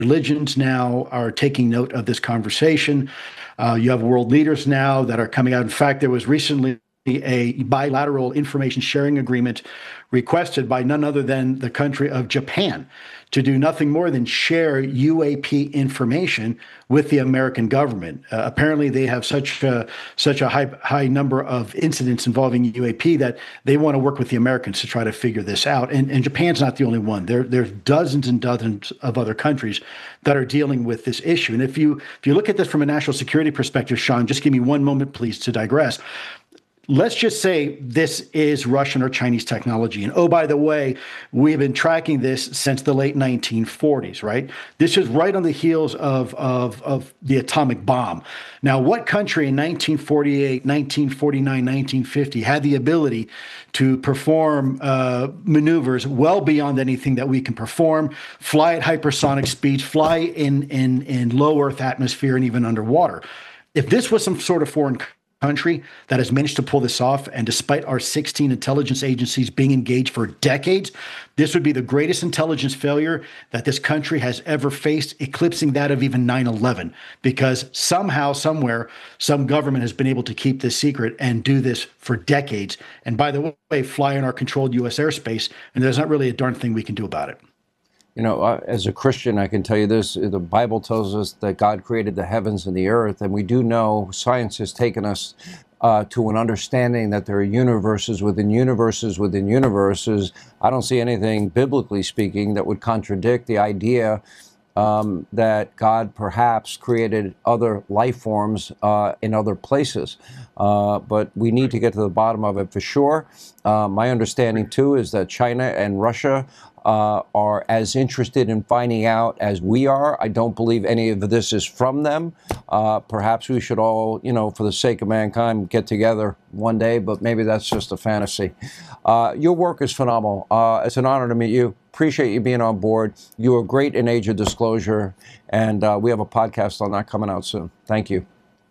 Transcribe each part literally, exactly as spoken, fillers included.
religions now are taking note of this conversation. Uh, you have world leaders now that are coming out. In fact, there was recently a bilateral information sharing agreement requested by none other than the country of Japan to do nothing more than share U A P information with the American government. Uh, apparently, they have such a, such a high high number of incidents involving U A P that they want to work with the Americans to try to figure this out. And, and Japan's not the only one. There, there's dozens and dozens of other countries that are dealing with this issue. And if you if you look at this from a national security perspective, Sean, just give me one moment, please, to digress. Let's just say this is Russian or Chinese technology. And oh, by the way, we've been tracking this since the late nineteen forties, right? This is right on the heels of, of, of the atomic bomb. Now, what country in nineteen forty-eight, nineteen forty-nine, nineteen fifty had the ability to perform uh, maneuvers well beyond anything that we can perform, fly at hypersonic speeds, fly in, in, in low Earth atmosphere and even underwater? If this was some sort of foreign country, country that has managed to pull this off, and despite our sixteen intelligence agencies being engaged for decades, this would be the greatest intelligence failure that this country has ever faced, eclipsing that of even nine eleven, because somehow, somewhere, some government has been able to keep this secret and do this for decades. And by the way, fly in our controlled U S airspace, and there's not really a darn thing we can do about it. You know, uh, as a Christian, I can tell you this. The Bible tells us that God created the heavens and the earth, and we do know science has taken us uh, to an understanding that there are universes within universes within universes. I don't see anything, biblically speaking, that would contradict the idea um, that God perhaps created other life forms uh, in other places. Uh, but we need to get to the bottom of it for sure. Uh, my understanding, too, is that China and Russia Uh, are as interested in finding out as we are. I don't believe any of this is from them. Uh, perhaps we should all, you know, for the sake of mankind, get together one day, but maybe that's just a fantasy. Uh, your work is phenomenal. Uh, it's an honor to meet you. Appreciate you being on board. You are great in Age of Disclosure, and uh, we have a podcast on that coming out soon. Thank you.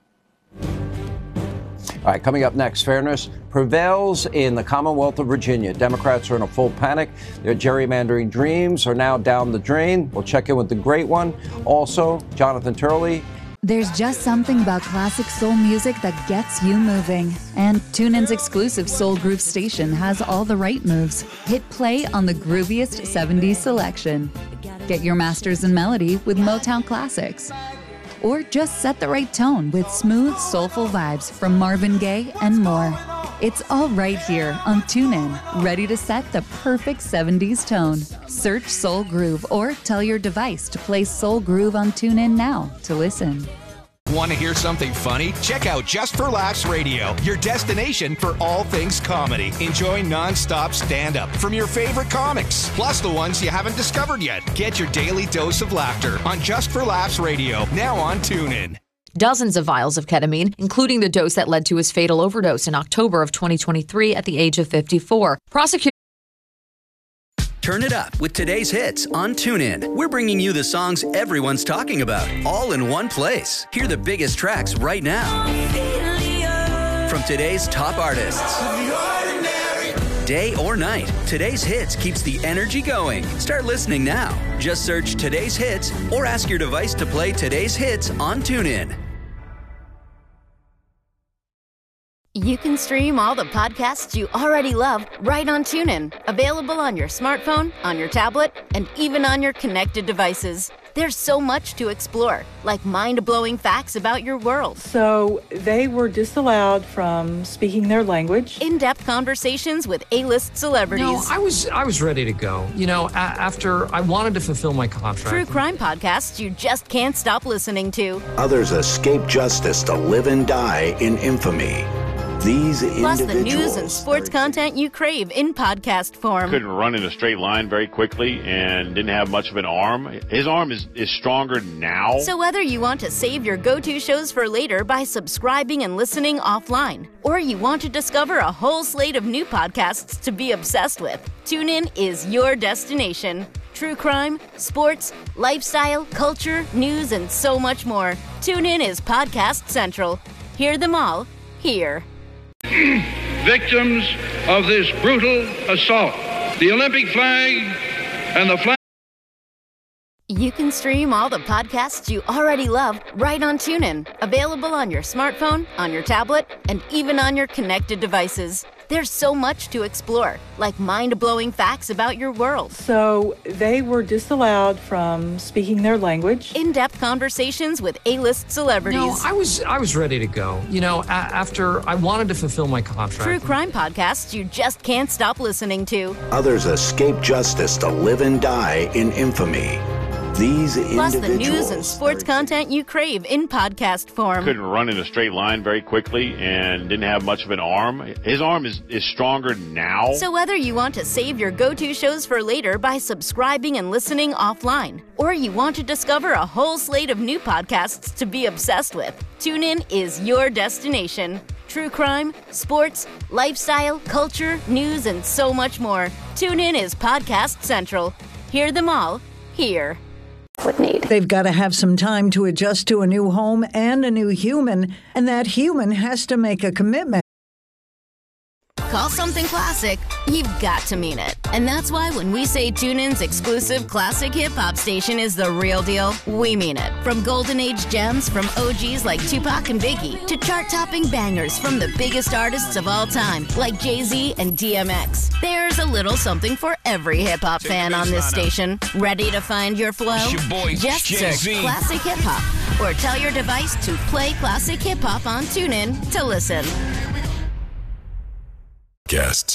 All right, coming up next, fairness prevails in the Commonwealth of Virginia. Democrats are in a full panic. Their gerrymandering dreams are now down the drain. We'll check in with the great one. Also, Jonathan Turley. There's just something about classic soul music that gets you moving. And TuneIn's exclusive Soul Groove station has all the right moves. Hit play on the grooviest seventies selection. Get your masters in melody with Motown Classics. Or just set the right tone with smooth, soulful vibes from Marvin Gaye and more. It's all right here on TuneIn, ready to set the perfect seventies tone. Search Soul Groove or tell your device to play Soul Groove on TuneIn now to listen. Want to hear something funny? Check out Just for Laughs Radio, your destination for all things comedy. Enjoy non-stop stand-up from your favorite comics, plus the ones you haven't discovered yet. Get your daily dose of laughter on Just for Laughs Radio, now on TuneIn. Dozens of vials of ketamine, including the dose that led to his fatal overdose in October of twenty twenty-three at the age of fifty-four. Prosecutors Turn it up with today's hits on TuneIn. We're bringing you the songs everyone's talking about, all in one place. Hear the biggest tracks right now from today's top artists. Day or night, today's hits keeps the energy going. Start listening now. Just search today's hits or ask your device to play today's hits on TuneIn. You can stream all the podcasts you already love right on TuneIn. Available on your smartphone, on your tablet, and even on your connected devices. There's so much to explore, like mind-blowing facts about your world. So they were disallowed from speaking their language. In-depth conversations with A-list celebrities. No, I was I was ready to go. You know, a- after I wanted to fulfill my contract. True crime podcasts you just can't stop listening to. Others escape justice to live and die in infamy. These Plus the news and sports content you crave in podcast form. Couldn't run in a straight line very quickly and didn't have much of an arm. His arm is, is stronger now. So whether you want to save your go-to shows for later by subscribing and listening offline, or you want to discover a whole slate of new podcasts to be obsessed with, TuneIn is your destination. True crime, sports, lifestyle, culture, news, and so much more. TuneIn is Podcast Central. Hear them all here. Victims of this brutal assault. The Olympic flag and the flag. You can stream all the podcasts you already love right on TuneIn. Available on your smartphone, on your tablet, and even on your connected devices. There's so much to explore, like mind-blowing facts about your world. So they were disallowed from speaking their language. In-depth conversations with A-list celebrities. No, I was I was ready to go. You know, a- after I wanted to fulfill my contract. True crime podcasts you just can't stop listening to. Others escape justice to live and die in infamy. These Plus the individuals news and sports content you crave in podcast form. Couldn't run in a straight line very quickly and didn't have much of an arm. His arm is, is stronger now. So whether you want to save your go-to shows for later by subscribing and listening offline, or you want to discover a whole slate of new podcasts to be obsessed with, TuneIn is your destination. True crime, sports, lifestyle, culture, news, and so much more. TuneIn is Podcast Central. Hear them all here. Would need. They've got to have some time to adjust to a new home and a new human, and that human has to make a commitment. Call something classic, you've got to mean it. And that's why when we say TuneIn's exclusive classic hip-hop station is the real deal, we mean it. From golden age gems from O Gs like Tupac and Biggie, to chart-topping bangers from the biggest artists of all time, like Jay-Z and D M X. There's a little something for every hip-hop fan on this station. Ready to find your flow? It's your boy, Just Jay-Z. search Classic Hip Hop, or tell your device to play Classic Hip Hop on TuneIn to listen. Guests.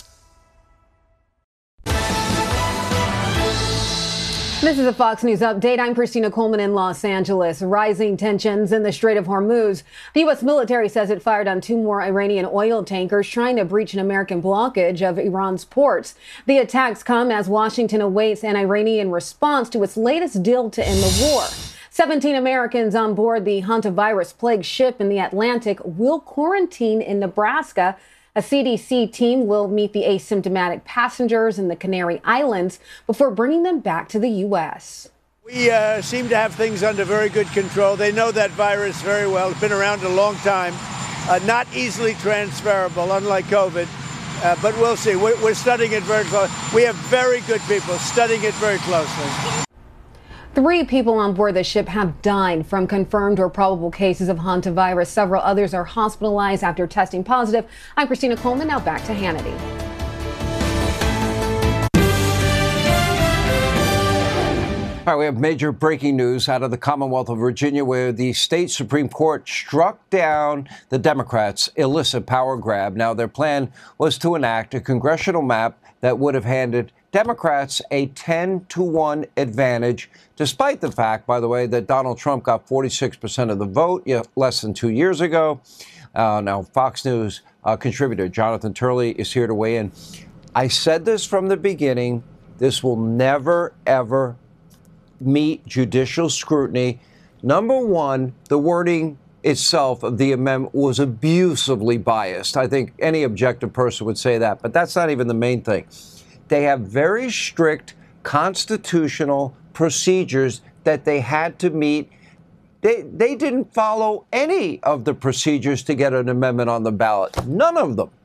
This is a Fox News update. I'm Christina Coleman in Los Angeles. Rising tensions in the Strait of Hormuz. The U S military says it fired on two more Iranian oil tankers trying to breach an American blockage of Iran's ports. The attacks come as Washington awaits an Iranian response to its latest deal to end the war. seventeen Americans on board the hantavirus-plagued ship in the Atlantic will quarantine in Nebraska. A C D C team will meet the asymptomatic passengers in the Canary Islands before bringing them back to the U S. We uh, seem to have things under very good control. They know that virus very well. It's been around a long time. Uh, not easily transferable, unlike COVID. Uh, but we'll see. We're, we're studying it very closely. We have very good people studying it very closely. Three people on board the ship have died from confirmed or probable cases of hantavirus. Several others are hospitalized after testing positive. I'm Christina Coleman. Now back to Hannity. All right, we have major breaking news out of the Commonwealth of Virginia, where the state Supreme Court struck down the Democrats' illicit power grab. Now, their plan was to enact a congressional map that would have handed Democrats a ten to one advantage, despite the fact, by the way, that Donald Trump got forty-six percent of the vote yeah, less than two years ago. Uh, now, Fox News uh, contributor Jonathan Turley is here to weigh in. I said this from the beginning. This will never, ever meet judicial scrutiny. Number one, the wording itself of the amendment was abusively biased. I think any objective person would say that, but that's not even the main thing. They have very strict constitutional procedures that they had to meet. They, they didn't follow any of the procedures to get an amendment on the ballot. None of them.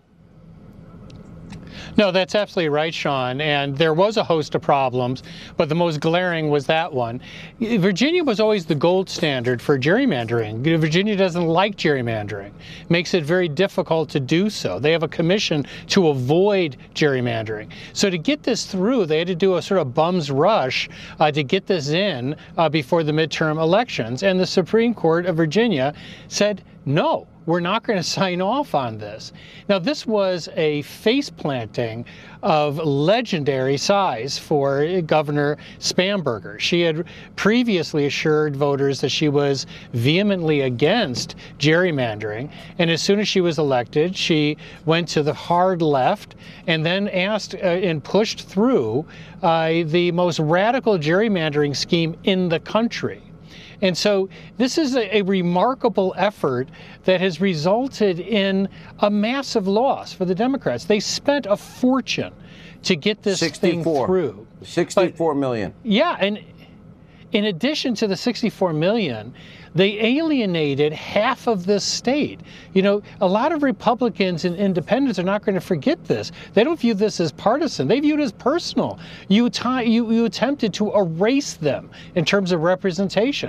No, that's absolutely right, Sean. And there was a host of problems, but the most glaring was that one. Virginia was always the gold standard for gerrymandering. Virginia doesn't like gerrymandering. Makes it very difficult to do so. They have a commission to avoid gerrymandering. So to get this through, they had to do a sort of bum's rush uh, to get this in uh, before the midterm elections. And the Supreme Court of Virginia said, no, we're not going to sign off on this. Now, this was a face planting of legendary size for Governor Spanberger. She had previously assured voters that she was vehemently against gerrymandering. And as soon as she was elected, she went to the hard left and then asked uh, and pushed through uh, the most radical gerrymandering scheme in the country. And so this is a, a remarkable effort that has resulted in a massive loss for the Democrats. They spent a fortune to get this thing through. sixty-four million. Yeah, and in addition to the sixty-four million, they alienated half of this state. You know, a lot of Republicans and independents are not going to forget this. They don't view this as partisan. They view it as personal. You, t- you, you attempted to erase them in terms of representation.